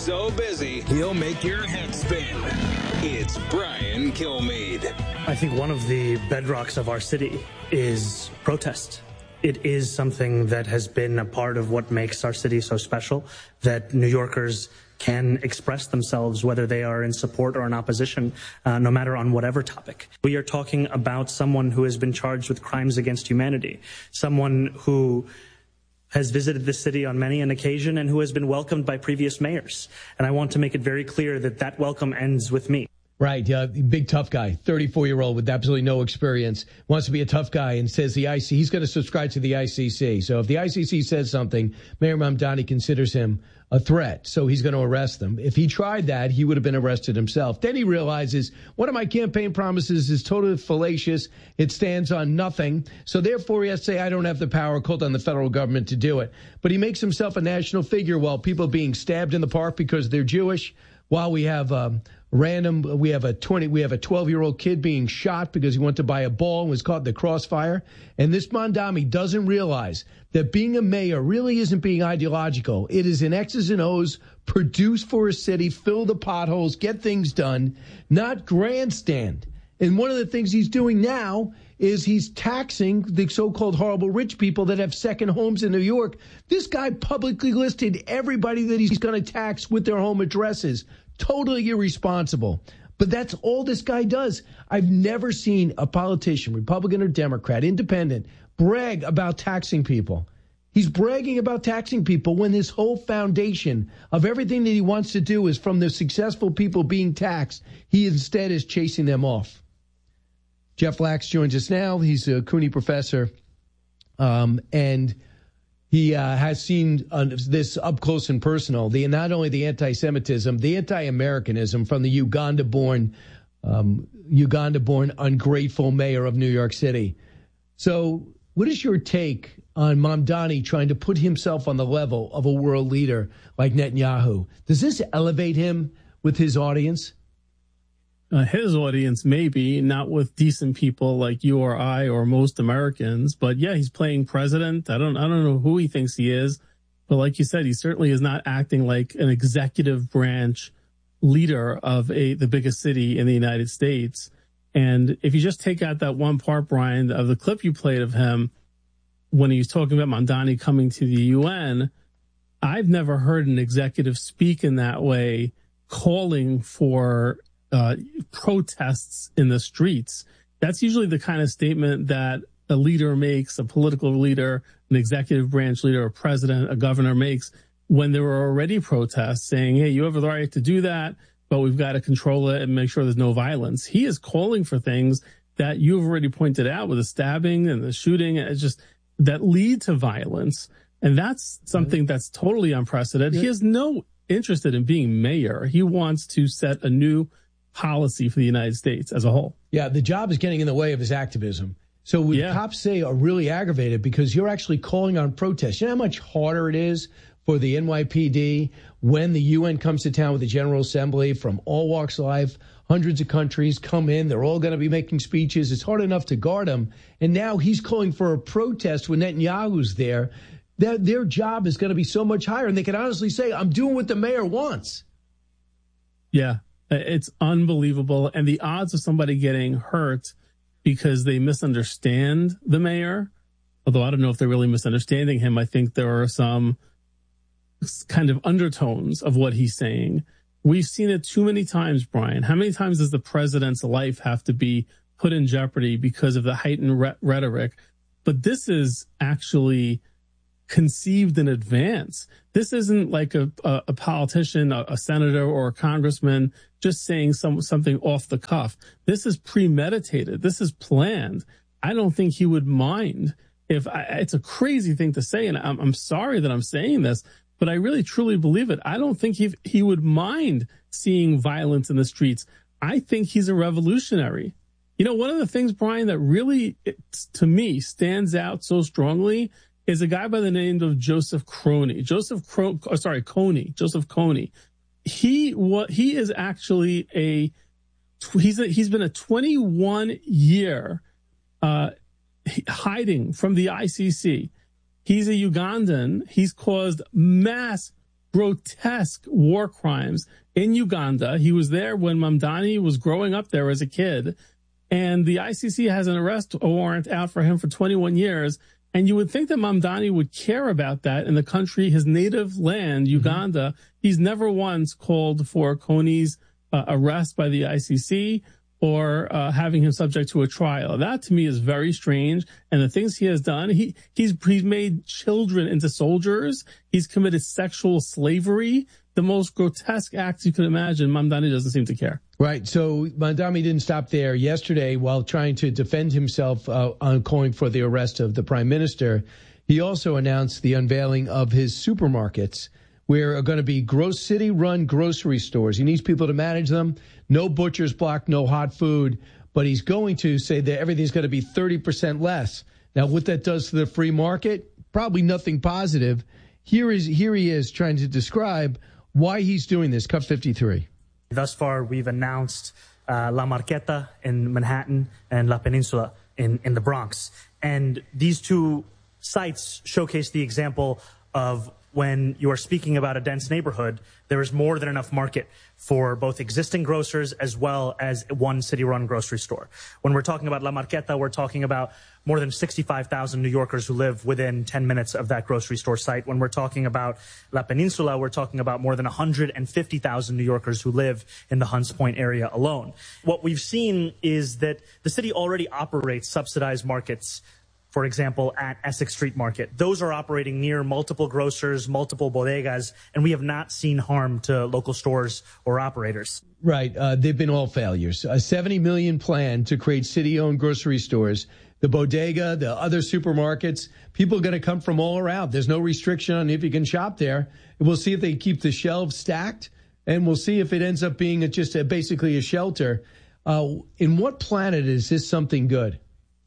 so busy, he'll make your head spin. It's Brian Kilmeade. I think one of the bedrocks of our city is protest. It is something that has been a part of what makes our city so special, that New Yorkers can express themselves, whether they are in support or in opposition, no matter on whatever topic. We are talking about someone who has been charged with crimes against humanity, someone who has visited the city on many an occasion and who has been welcomed by previous mayors. And I want to make it very clear that that welcome ends with me. Right, big tough guy, 34-year-old with absolutely no experience, wants to be a tough guy and says he's going to subscribe to the ICC. So if the ICC says something, Mayor Mamdani considers him a threat, so he's going to arrest them. If he tried that, he would have been arrested himself. Then he realizes one of my campaign promises is totally fallacious. It stands on nothing. So therefore, he has to say, I don't have the power, called on the federal government to do it. But he makes himself a national figure while people are being stabbed in the park because they're Jewish, while we have we have a 12-year-old kid being shot because he went to buy a ball and was caught in the crossfire. And this Mamdani doesn't realize that being a mayor really isn't being ideological. It is an X's and O's, produce for a city, fill the potholes, get things done, not grandstand. And one of the things he's doing now is he's taxing the so-called horrible rich people that have second homes in New York. This guy publicly listed everybody that he's going to tax with their home addresses. Totally irresponsible. But that's all this guy does. I've never seen a politician, Republican or Democrat, independent, brag about taxing people. He's bragging about taxing people when his whole foundation of everything that he wants to do is from the successful people being taxed. He instead is chasing them off. Jeff Lax joins us now. He's a CUNY professor, and he has seen this up close and personal, not only the anti-Semitism, the anti-Americanism from the Uganda-born ungrateful mayor of New York City. So what is your take on Mamdani trying to put himself on the level of a world leader like Netanyahu? Does this elevate him with his audience? His audience, maybe, not with decent people like you or I or most Americans. But yeah, he's playing president. I don't know who he thinks he is. But like you said, he certainly is not acting like an executive branch leader of the biggest city in the United States. And if you just take out that one part, Brian, of the clip you played of him when he was talking about Mamdani coming to the UN, I've never heard an executive speak in that way, calling for protests in the streets. That's usually the kind of statement that a leader makes, a political leader, an executive branch leader, a president, a governor makes when there were already protests saying, hey, you have the right to do that, but we've got to control it and make sure there's no violence. He is calling for things that you've already pointed out with the stabbing and the shooting, and just that lead to violence. And that's something that's totally unprecedented. Yeah. He has no interest in being mayor. He wants to set a new policy for the United States as a whole. Yeah, the job is getting in the way of his activism. So what cops say are really aggravated because you're actually calling on protests. You know how much harder it is for the NYPD when the UN comes to town with the General Assembly from all walks of life, hundreds of countries come in. They're all going to be making speeches. It's hard enough to guard them. And now he's calling for a protest when Netanyahu's there. Their job is going to be so much higher. And they can honestly say, I'm doing what the mayor wants. Yeah. It's unbelievable. And the odds of somebody getting hurt because they misunderstand the mayor, although I don't know if they're really misunderstanding him. I think there are some kind of undertones of what he's saying. We've seen it too many times, Brian. How many times does the president's life have to be put in jeopardy because of the heightened rhetoric? But this is actually conceived in advance. This isn't like a politician, a senator or a congressman just saying something off the cuff. This is premeditated. This is planned. I don't think he would mind if it's a crazy thing to say. And I'm sorry that I'm saying this, but I really truly believe it. I don't think he would mind seeing violence in the streets. I think he's a revolutionary. You know, one of the things, Brian, that really, to me, stands out so strongly is a guy by the name of Joseph Kony. Joseph Kony. He is actually he's been a 21-year hiding from the ICC. He's a Ugandan. He's caused mass grotesque war crimes in Uganda. He was there when Mamdani was growing up there as a kid. And the ICC has an arrest warrant out for him for 21 years. And you would think that Mamdani would care about that in the country, his native land, Uganda. He's never once called for Kony's arrest by the ICC or having him subject to a trial. That to me is very strange. And the things he has done, he's made children into soldiers. He's committed sexual slavery. The most grotesque acts you could imagine. Mamdani doesn't seem to care. Right. So Mamdani didn't stop there. Yesterday, while trying to defend himself on calling for the arrest of the prime minister, he also announced the unveiling of his supermarkets, where are going to be city-run grocery stores. He needs people to manage them. No butcher's block, no hot food. But he's going to say that everything's going to be 30% less. Now, what that does to the free market, probably nothing positive. Here he is trying to describe why he's doing this. Cut 53. Thus far, we've announced La Marqueta in Manhattan and La Peninsula in the Bronx. And these two sites showcase the example of when you are speaking about a dense neighborhood, there is more than enough market for both existing grocers as well as one city-run grocery store. When we're talking about La Marqueta, we're talking about more than 65,000 New Yorkers who live within 10 minutes of that grocery store site. When we're talking about La Peninsula, we're talking about more than 150,000 New Yorkers who live in the Hunts Point area alone. What we've seen is that the city already operates subsidized markets. For example, at Essex Street Market. Those are operating near multiple grocers, multiple bodegas, and we have not seen harm to local stores or operators. Right. They've been all failures. A $70 million plan to create city-owned grocery stores. The bodega, the other supermarkets, people are going to come from all around. There's no restriction on if you can shop there. We'll see if they keep the shelves stacked, and we'll see if it ends up being basically a shelter. In what planet is this something good?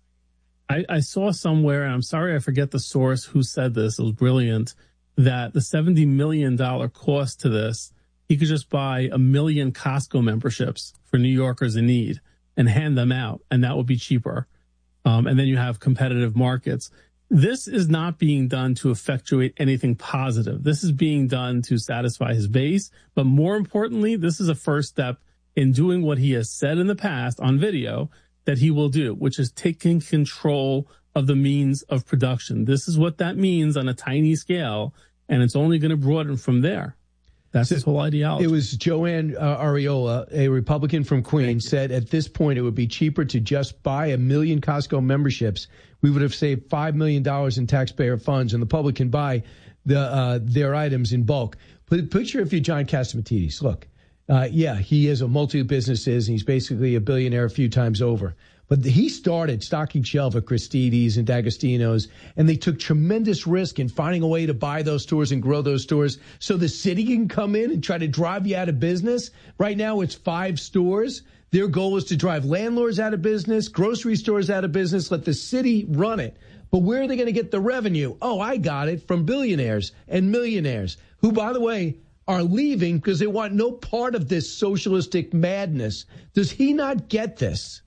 I saw somewhere, and I'm sorry I forget the source who said this, it was brilliant, that the $70 million cost to this, he could just buy 1 million Costco memberships for New Yorkers in need and hand them out, and that would be cheaper. And then you have competitive markets. This is not being done to effectuate anything positive. This is being done to satisfy his base, but more importantly, this is a first step in doing what he has said in the past on video that he will do, which is taking control of the means of production. This is what that means on a tiny scale, and it's only going to broaden from there. That's his whole ideology. It was Joanne Ariola, a Republican from Queens, said at this point it would be cheaper to just buy 1 million Costco memberships. We would have saved $5 million in taxpayer funds, and the public can buy their items in bulk. Picture if you're John Catsimatidis. Look. He is a multi-businesses, and he's basically a billionaire a few times over. But he started stocking shelf at Christie's and D'Agostino's, and they took tremendous risk in finding a way to buy those stores and grow those stores so the city can come in and try to drive you out of business. Right now, it's 5 stores. Their goal is to drive landlords out of business, grocery stores out of business, let the city run it. But where are they going to get the revenue? Oh, I got it from billionaires and millionaires who, by the way, are leaving because they want no part of this socialistic madness. Does he not get this?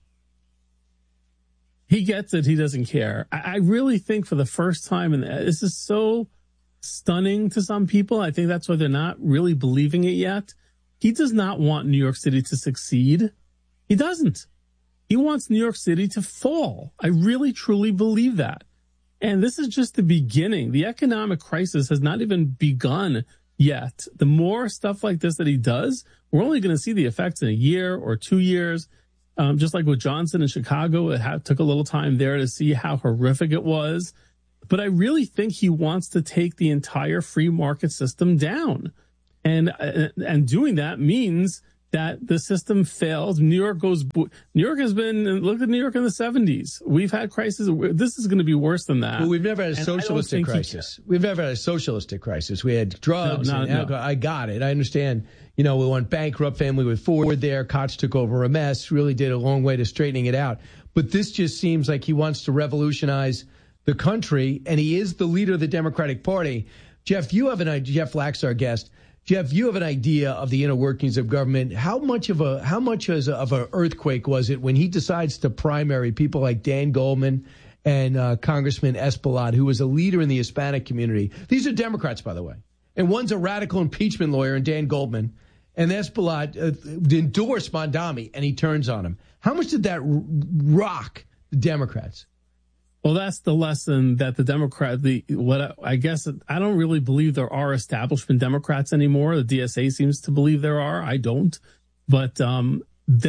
He gets it. He doesn't care. I really think for the first time, and this is so stunning to some people, I think that's why they're not really believing it yet. He does not want New York City to succeed. He doesn't. He wants New York City to fall. I really, truly believe that. And this is just the beginning. The economic crisis has not even begun yet. The more stuff like this that he does, we're only going to see the effects in a year or 2 years. Just like with Johnson in Chicago, it took a little time there to see how horrific it was. But I really think he wants to take the entire free market system down. And doing that means that the system fails. New York has been, look at New York in the 70s. We've had crises. This is going to be worse than that. Well, we've never had a socialistic crisis. We've never had a socialistic crisis. We had drugs and alcohol. No. I got it. I understand. We went bankrupt, family with Ford there. Koch took over a mess, really did a long way to straightening it out. But this just seems like he wants to revolutionize the country, and he is the leader of the Democratic Party. Jeff, you have an idea. Jeff Lax, our guest. Jeff, you have an idea of the inner workings of government. How much of an earthquake was it when he decides to primary people like Dan Goldman and Congressman Espaillat, who was a leader in the Hispanic community? These are Democrats, by the way. and one's a radical impeachment lawyer, and Dan Goldman, and Espelot endorsed Mondami, and he turns on him. How much did that rock the Democrats? Well, that's the lesson that the I don't really believe there are establishment Democrats anymore. The DSA seems to believe there are. I don't. But people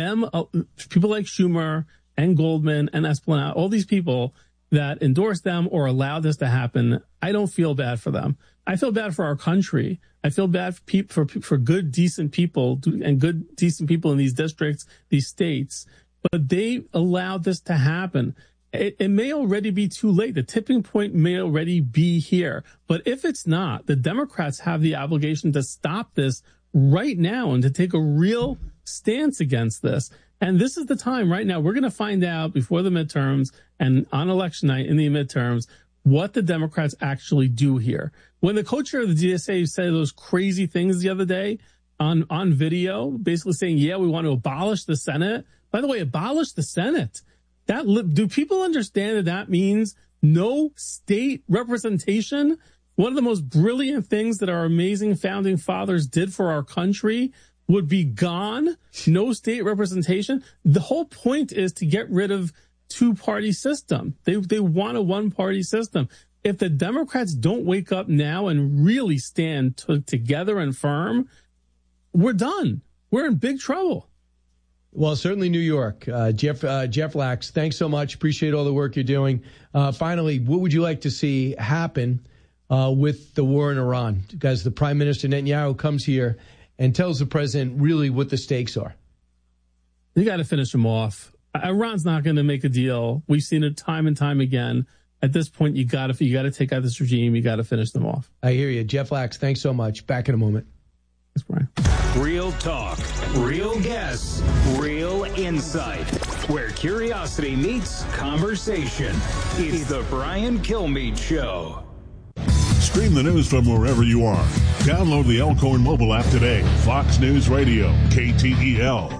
like Schumer and Goldman and Espelot, all these people that endorse them or allow this to happen, I don't feel bad for them. I feel bad for our country. I feel bad for good, decent people and good, decent people in these districts, these states. But they allowed this to happen. It may already be too late. The tipping point may already be here. But if it's not, the Democrats have the obligation to stop this right now and to take a real stance against this. And this is the time right now. We're going to find out before the midterms and on election night in the midterms what the Democrats actually do here. When the co-chair of the DSA said those crazy things the other day on video, basically saying, yeah, we want to abolish the Senate. By the way, abolish the Senate. Do people understand that means no state representation? One of the most brilliant things that our amazing founding fathers did for our country would be gone. No state representation. The whole point is to get rid of two-party system. They want a one-party system. If the Democrats don't wake up now and really stand together and firm, we're done. We're in big trouble. Well, certainly New York. Jeff Lax, thanks so much. Appreciate all the work you're doing. Finally, what would you like to see happen with the war in Iran? Because the Prime Minister Netanyahu comes here and tells the president really what the stakes are. You got to finish them off. Iran's not going to make a deal. We've seen it time and time again. At this point, you got to take out this regime. You got to finish them off. I hear you. Jeff Lax, thanks so much. Back in a moment. Thanks, Brian. Real talk, real guests, real insight. Where curiosity meets conversation. It's the Brian Kilmeade Show. Stream the news from wherever you are. Download the Elkhorn mobile app today. Fox News Radio, KTEL.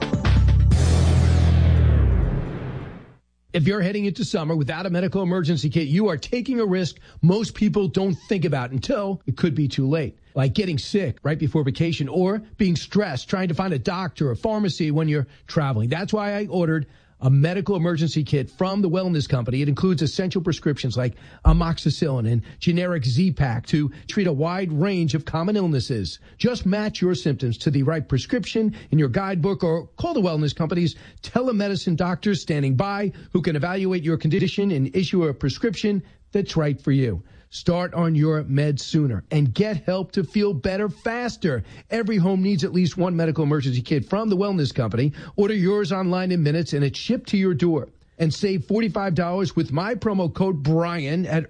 If you're heading into summer without a medical emergency kit, you are taking a risk most people don't think about until it could be too late. Like getting sick right before vacation or being stressed trying to find a doctor or pharmacy when you're traveling. That's why I ordered a medical emergency kit from the Wellness Company. It includes essential prescriptions like amoxicillin and generic Z-Pak to treat a wide range of common illnesses. Just match your symptoms to the right prescription in your guidebook or call the Wellness Company's telemedicine doctors standing by who can evaluate your condition and issue a prescription that's right for you. Start on your meds sooner and get help to feel better faster. Every home needs at least one medical emergency kit from the Wellness Company. Order yours online in minutes and it's shipped to your door. And save $45 with my promo code Brian at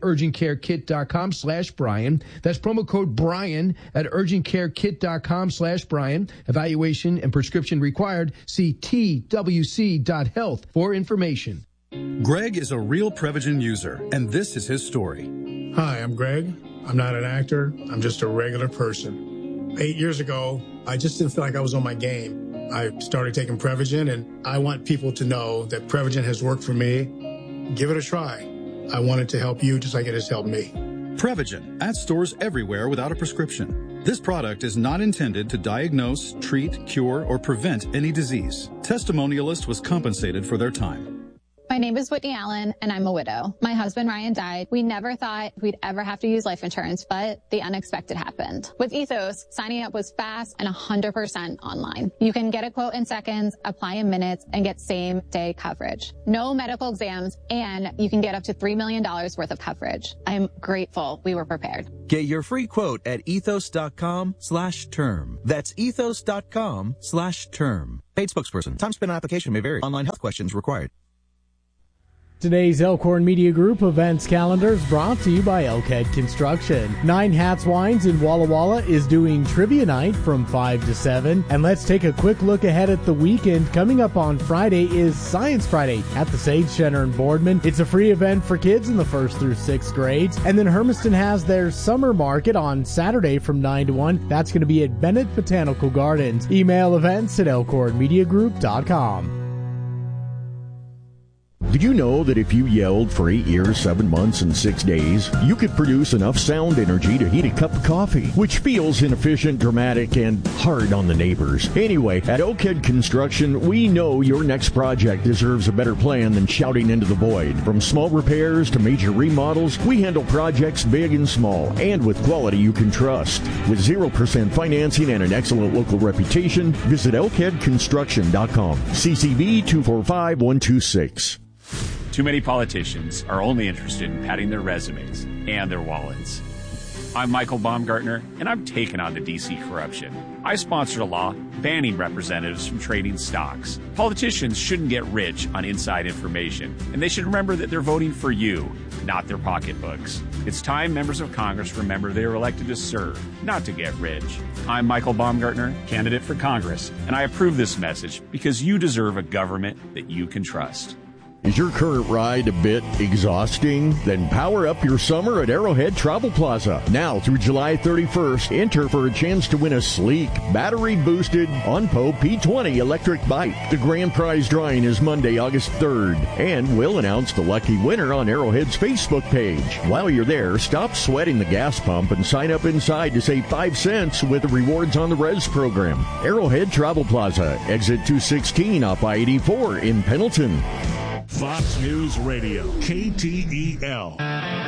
urgentcarekit.com/Brian. That's promo code Brian at urgentcarekit.com/Brian. Evaluation and prescription required. See twc.health for information. Greg is a real Prevagen user, and this is his story. Hi, I'm Greg. I'm not an actor. I'm just a regular person. 8 years ago, I just didn't feel like I was on my game. I started taking Prevagen, and I want people to know that Prevagen has worked for me. Give it a try. I want it to help you just like it has helped me. Prevagen, at stores everywhere without a prescription. This product is not intended to diagnose, treat, cure, or prevent any disease. Testimonialist was compensated for their time. My name is Whitney Allen, and I'm a widow. My husband, Ryan, died. We never thought we'd ever have to use life insurance, but the unexpected happened. With Ethos, signing up was fast and 100% online. You can get a quote in seconds, apply in minutes, and get same-day coverage. No medical exams, and you can get up to $3 million worth of coverage. I'm grateful we were prepared. Get your free quote at ethos.com/term. That's ethos.com/term. Paid spokesperson. Time spent on application may vary. Online health questions required. Today's Elkhorn Media Group events calendar is brought to you by Elkhead Construction. Nine Hats Wines in Walla Walla is doing trivia night from 5 to 7. And let's take a quick look ahead at the weekend. Coming up on Friday is Science Friday at the Sage Center in Boardman. It's a free event for kids in the 1st through 6th grades. And then Hermiston has their summer market on Saturday from 9 to 1. That's going to be at Bennett Botanical Gardens. Email events at elkhornmediagroup.com. Did you know that if you yelled for 8 years, 7 months, and 6 days, you could produce enough sound energy to heat a cup of coffee, which feels inefficient, dramatic, and hard on the neighbors? Anyway, at Elkhead Construction, we know your next project deserves a better plan than shouting into the void. From small repairs to major remodels, we handle projects big and small, and with quality you can trust. With 0% financing and an excellent local reputation, visit elkheadconstruction.com. CCV 245126. Too many politicians are only interested in padding their resumes and their wallets. I'm Michael Baumgartner, and I'm taking on the D.C. corruption. I sponsored a law banning representatives from trading stocks. Politicians shouldn't get rich on inside information, and they should remember that they're voting for you, not their pocketbooks. It's time members of Congress remember they were elected to serve, not to get rich. I'm Michael Baumgartner, candidate for Congress, and I approve this message because you deserve a government that you can trust. Is your current ride a bit exhausting? Then power up your summer at Arrowhead Travel Plaza. Now through July 31st, enter for a chance to win a sleek, battery-boosted OnPo P20 electric bike. The grand prize drawing is Monday, August 3rd, and we'll announce the lucky winner on Arrowhead's Facebook page. While you're there, stop sweating the gas pump and sign up inside to save 5 cents with the Rewards on the Res program. Arrowhead Travel Plaza, exit 216 off I-84 in Pendleton. Fox News Radio, KTEL.